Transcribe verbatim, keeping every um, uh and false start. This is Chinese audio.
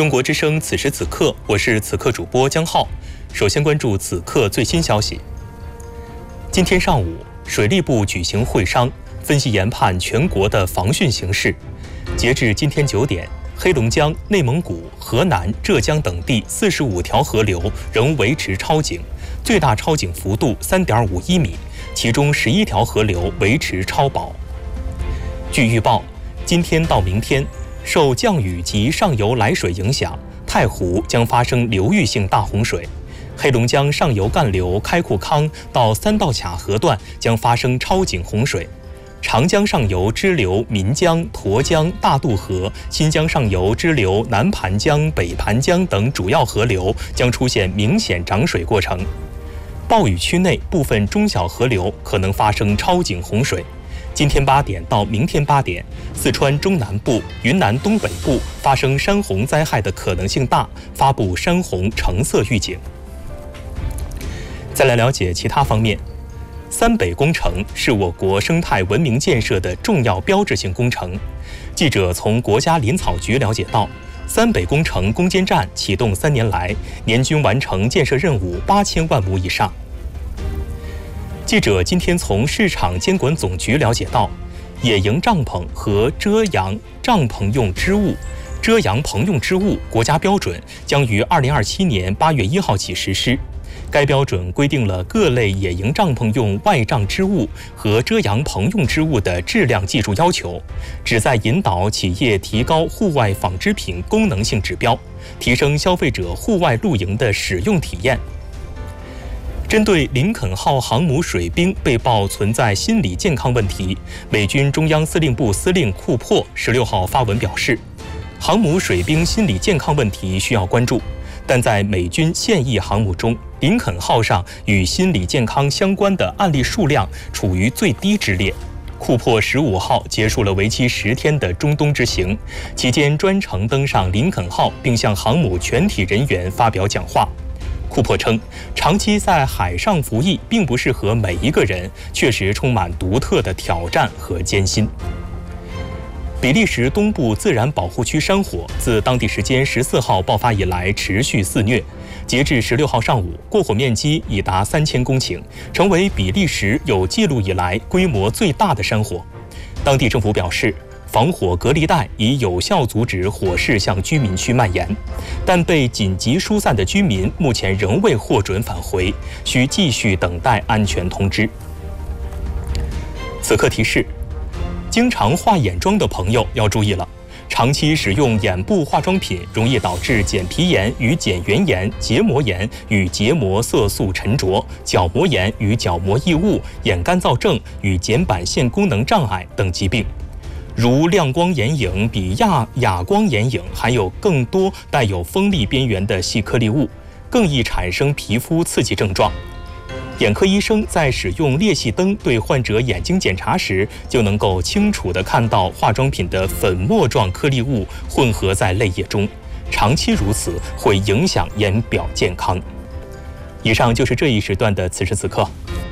中国之声此时此刻，我是此刻主播江浩。首先关注此刻最新消息。今天上午，水利部举行会商，分析研判全国的防汛形势。截至今天九点，黑龙江、内蒙古、河南、浙江等地四十五条河流仍维持超警，最大超警幅度三点五一米，其中十一条河流维持超保。据预报，今天到明天，受降雨及上游来水影响，太湖将发生流域性大洪水，黑龙江上游干流开库康到三道卡河段将发生超警洪水，长江上游支流岷江、沱江、大渡河、新疆上游支流南盘江、北盘江等主要河流将出现明显涨水过程。暴雨区内部分中小河流可能发生超警洪水。今天八点到明天八点，四川中南部、云南东北部发生山洪灾害的可能性大，发布山洪橙色预警。再来了解其他方面，三北工程是我国生态文明建设的重要标志性工程。记者从国家林草局了解到，三北工程攻坚战启动三年来，年均完成建设任务八千万亩以上。记者今天从市场监管总局了解到，野营帐篷和遮阳帐篷用织物、遮阳棚用织物国家标准将于二零二七年八月一号起实施。该标准规定了各类野营帐篷用外帐织物和遮阳棚用织物的质量技术要求，旨在引导企业提高户外纺织品功能性指标，提升消费者户外露营的使用体验。针对林肯号航母水兵被曝存在心理健康问题，美军中央司令部司令库珀十六号发文表示，航母水兵心理健康问题需要关注，但在美军现役航母中，林肯号上与心理健康相关的案例数量处于最低之列。库珀十五号结束了为期十天的中东之行，期间专程登上林肯号，并向航母全体人员发表讲话。库珀称，长期在海上服役并不适合每一个人，确实充满独特的挑战和艰辛。比利时东部自然保护区山火自当地时间十四号爆发以来持续肆虐，截至十六号上午，过火面积已达三千公顷，成为比利时有记录以来规模最大的山火。当地政府表示，防火隔离带已有效阻止火势向居民区蔓延，但被紧急疏散的居民目前仍未获准返回，需继续等待安全通知。此刻提示，经常化眼妆的朋友要注意了，长期使用眼部化妆品容易导致睑皮炎与睑缘炎、结膜炎与结膜色素沉着、角膜炎与角膜异物、眼干燥症与睑板腺功能障碍等疾病。如亮光眼影比亚哑光眼影含有更多带有锋利边缘的细颗粒物，更易产生皮肤刺激症状。眼科医生在使用裂隙灯对患者眼睛检查时，就能够清楚地看到化妆品的粉末状颗粒物混合在泪液中，长期如此会影响眼表健康。以上就是这一时段的此时此刻。